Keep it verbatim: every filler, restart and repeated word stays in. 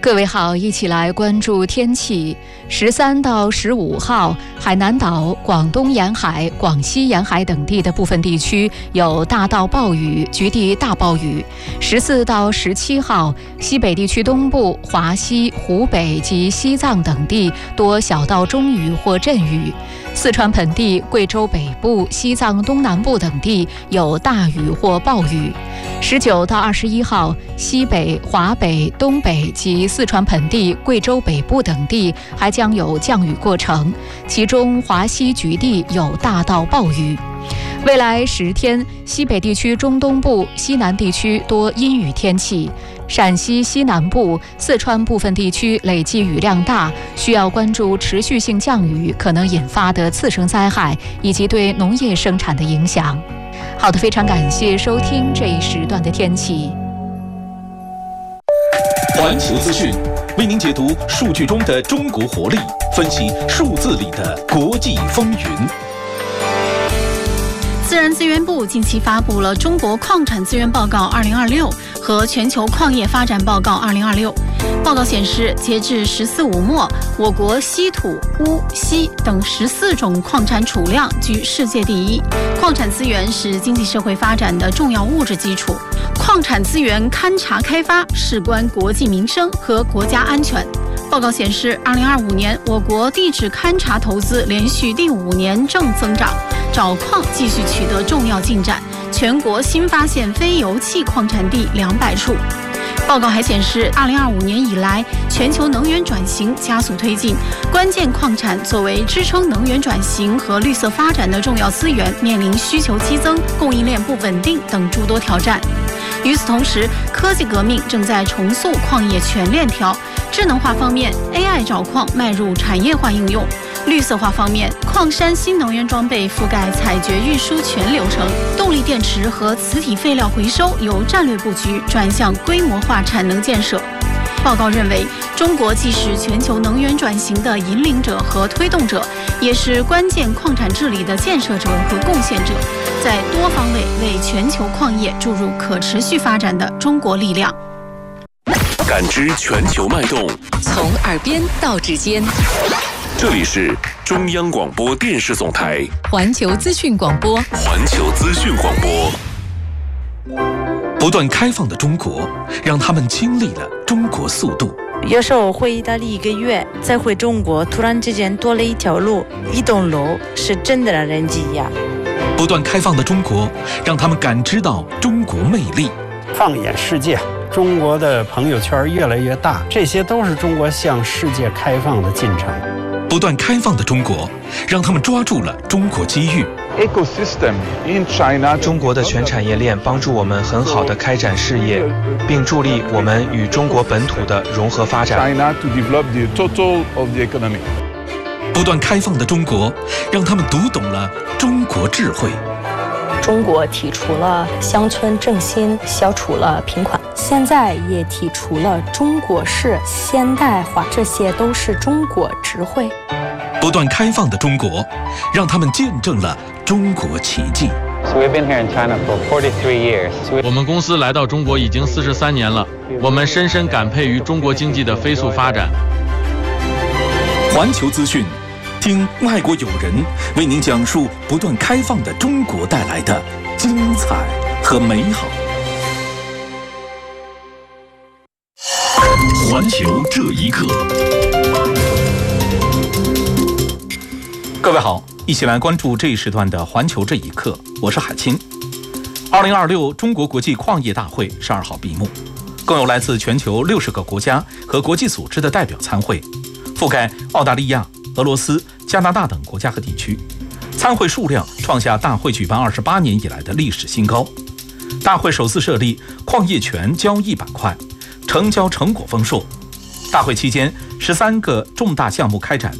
各位好，一起来关注天气。十三到十五号，海南岛、广东沿海、广西沿海等地的部分地区有大到暴雨，局地大暴雨。十四到十七号，西北地区东部、华西、湖北及西藏等地多小到中雨或阵雨。四川盆地、贵州北部、西藏东南部等地有大雨或暴雨。十九到二十一号，西北、华北、东北及四川盆地、贵州北部等地还将有降雨过程，其中华西局地有大到暴雨。未来十天，西北地区中东部、西南地区多阴雨天气，陕西西南部、四川部分地区累计雨量大，需要关注持续性降雨可能引发的次生灾害以及对农业生产的影响。好的，非常感谢收听这一时段的天气。 环球资讯为您解读数据中的中国活力，分析数字里的国际风云。 自然资源部近期发布了《中国矿产资源报告二零二六》和《全球矿业发展报告二零二六》。报告显示，截至“十四五”末，我国稀土、钨、锡等十四种矿产储量居世界第一。矿产资源是经济社会发展的重要物质基础，矿产资源勘察开发事关国计民生和国家安全。报告显示，二零二五年我国地质勘察投资连续第五年正增长，找矿继续取得重要进展，全国新发现非油气矿产地两百处。报告还显示，二零二五年以来，全球能源转型加速推进，关键矿产作为支撑能源转型和绿色发展的重要资源，面临需求激增、供应链不稳定等诸多挑战。与此同时，科技革命正在重塑矿业全链条。智能化方面 ，A I 找矿迈入产业化应用；绿色化方面，矿山新能源装备覆盖采掘、运输全流程；动力电池和磁体废料回收由战略布局转向规模化产能建设。报告认为，中国既是全球能源转型的引领者和推动者，也是关键矿产治理的建设者和贡献者，在多方位为全球矿业注入可持续发展的中国力量。 感知全球脉动， 从耳边到指尖。 这里是中央广播电视总台环球资讯广播。 环球资讯广播。不断开放的中国，让他们经历了中国速度。 有时候回意大利一个月，再回中国，突然之间多了一条路、一栋楼，是真的让人惊讶。 不断开放的中国，让他们感知到中国魅力。 放眼世界，中国的朋友圈越来越大，这些都是中国向世界开放的进程。 不断开放的中国，让他们抓住了中国机遇。 中国的全产业链帮助我们很好的开展事业，并助力我们与中国本土的融合发展。 不断开放的中国，让他们读懂了中国智慧。 中国提出了乡村振兴，消除了贫困，现在也提出了中国式现代化，这些都是中国智慧。 不断开放的中国，让他们见证了中国奇迹。 我们公司来到中国已经四十三年了，我们深深感佩于中国经济的飞速发展。 环球资讯，听外国友人为您讲述不断开放的中国带来的精彩和美好。环球这一刻，各位好，一起来关注这一时段的环球这一刻，我是海清。二零二六中国国际矿业大会十二号闭幕，共有来自全球六十个国家和国际组织的代表参会，覆盖澳大利亚、俄罗斯、加拿大等国家和地区，参会数量创下大会举办二十八年以来的历史新高。大会首次设立矿业权交易板块，成交成果丰硕。大会期间，十三个重大项目开展